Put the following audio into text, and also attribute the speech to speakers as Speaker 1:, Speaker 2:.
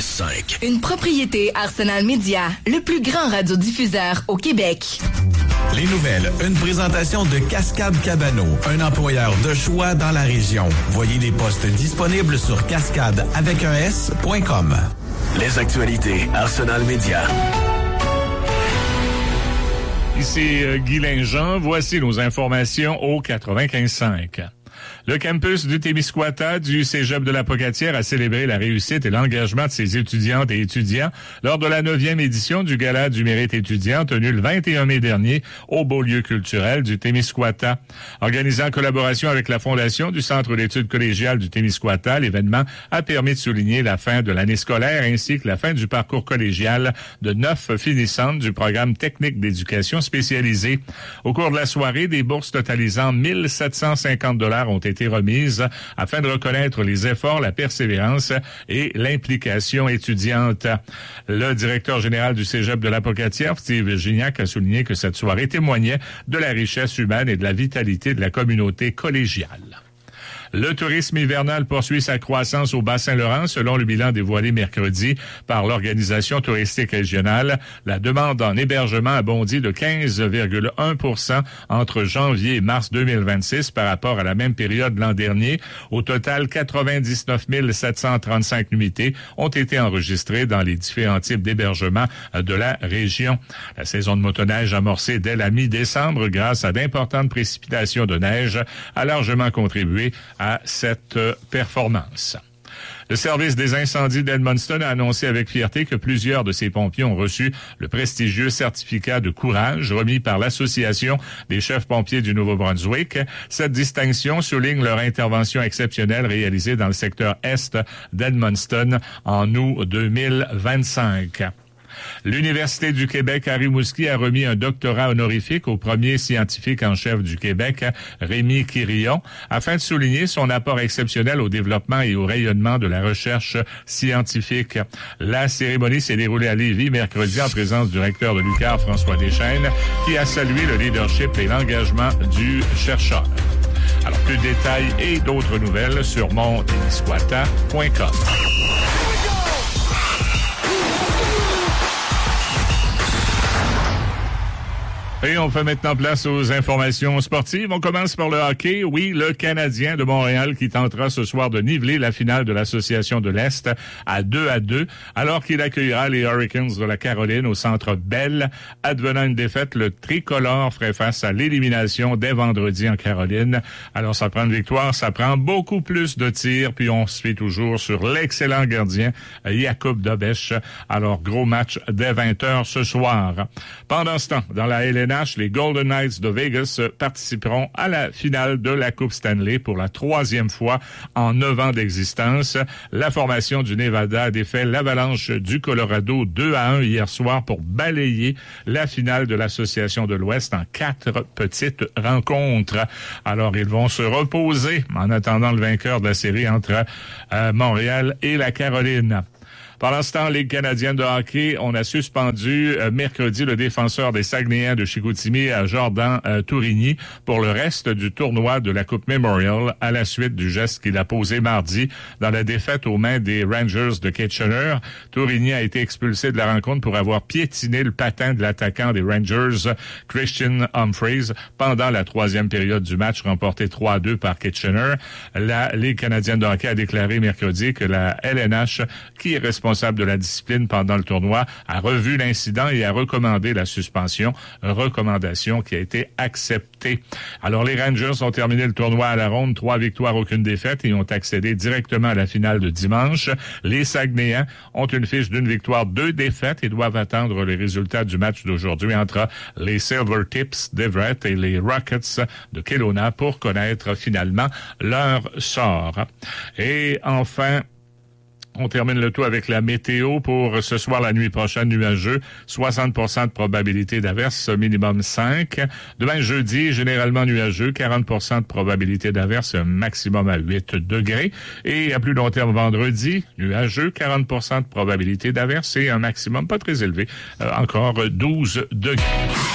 Speaker 1: 96.5.
Speaker 2: Une propriété Arsenal Media, le plus grand radiodiffuseur au Québec.
Speaker 3: Les nouvelles, une présentation de Cascade Cabano, un employeur de choix dans la région. Voyez les postes disponibles sur cascade.com.
Speaker 1: Les actualités Arsenal Media.
Speaker 4: Ici Guy Linjean, voici nos informations au 95.5. Le campus du Témiscouata du Cégep de la Pocatière a célébré la réussite et l'engagement de ses étudiantes et étudiants lors de la 9e édition du Gala du mérite étudiant tenu le 21 mai dernier au Beau-Lieu culturel du Témiscouata. Organisé en collaboration avec la Fondation du Centre d'études collégiales du Témiscouata, l'événement a permis de souligner la fin de l'année scolaire ainsi que la fin du parcours collégial de 9 finissantes du programme technique d'éducation spécialisée. Au cours de la soirée, des bourses totalisant 1 750 $ ont été remises afin de reconnaître les efforts, la persévérance et l'implication étudiante. Le directeur général du Cégep de la Pocatière, Steve Gignac, a souligné que cette soirée témoignait de la richesse humaine et de la vitalité de la communauté collégiale. Le tourisme hivernal poursuit sa croissance au Bas-Saint-Laurent selon le bilan dévoilé mercredi par l'Organisation touristique régionale. La demande en hébergement a bondi de 15,1 % entre janvier et mars 2026 par rapport à la même période l'an dernier. Au total, 99 735 nuitées ont été enregistrées dans les différents types d'hébergements de la région. La saison de motoneige amorcée dès la mi-décembre grâce à d'importantes précipitations de neige a largement contribué à cette performance. Le service des incendies d'Edmundston a annoncé avec fierté que plusieurs de ses pompiers ont reçu le prestigieux certificat de courage remis par l'Association des chefs pompiers du Nouveau-Brunswick. Cette distinction souligne leur intervention exceptionnelle réalisée dans le secteur est d'Edmundston en août 2025. L'Université du Québec à Rimouski a remis un doctorat honorifique au premier scientifique en chef du Québec, Rémi Quirillon, afin de souligner son apport exceptionnel au développement et au rayonnement de la recherche scientifique. La cérémonie s'est déroulée à Lévis mercredi en présence du recteur de l'UQAR, François Deschênes, qui a salué le leadership et l'engagement du chercheur. Alors, plus de détails et d'autres nouvelles sur montémiscouata.com. Et on fait maintenant place aux informations sportives. On commence par le hockey. Oui, le Canadien de Montréal qui tentera ce soir de niveler la finale de l'Association de l'Est à 2-2, alors qu'il accueillera les Hurricanes de la Caroline au Centre Bell. Advenant une défaite, le tricolore ferait face à l'élimination dès vendredi en Caroline. Alors, ça prend une victoire, ça prend beaucoup plus de tirs, puis on se fait toujours sur l'excellent gardien Jakub Dobeš. Alors, gros match dès 20h ce soir. Pendant ce temps, dans la LNH, les Golden Knights de Vegas participeront à la finale de la Coupe Stanley pour la 3e fois en 9 ans d'existence. La formation du Nevada a défait l'Avalanche du Colorado 2-1 hier soir pour balayer la finale de l'Association de l'Ouest en 4 petites rencontres. Alors, ils vont se reposer en attendant le vainqueur de la série entre Montréal et la Caroline. Pendant ce temps, Ligue canadienne de hockey, on a suspendu mercredi le défenseur des Saguenayens de Chicoutimi, Jordan Tourigny, pour le reste du tournoi de la Coupe Memorial à la suite du geste qu'il a posé mardi dans la défaite aux mains des Rangers de Kitchener. Tourigny a été expulsé de la rencontre pour avoir piétiné le patin de l'attaquant des Rangers, Christian Humphreys, pendant la 3e période du match remporté 3-2 par Kitchener. La Ligue canadienne de hockey a déclaré mercredi que la LNH, qui est responsable de la discipline pendant le tournoi, a revu l'incident et a recommandé la suspension, recommandation qui a été acceptée. Alors, les Rangers ont terminé le tournoi à la ronde, 3 victoires, aucune défaite, et ont accédé directement à la finale de dimanche. Les Saguenayens ont une fiche d'une victoire, 2 défaites et doivent attendre les résultats du match d'aujourd'hui entre les Silvertips d'Everett et les Rockets de Kelowna pour connaître finalement leur sort. Et enfin, on termine le tout avec la météo pour ce soir, la nuit prochaine, nuageux, 60% de probabilité d'averse, minimum 5. Demain, jeudi, généralement nuageux, 40% de probabilité d'averse, maximum à 8 degrés. Et à plus long terme, vendredi, nuageux, 40% de probabilité d'averse et un maximum pas très élevé, encore 12 degrés.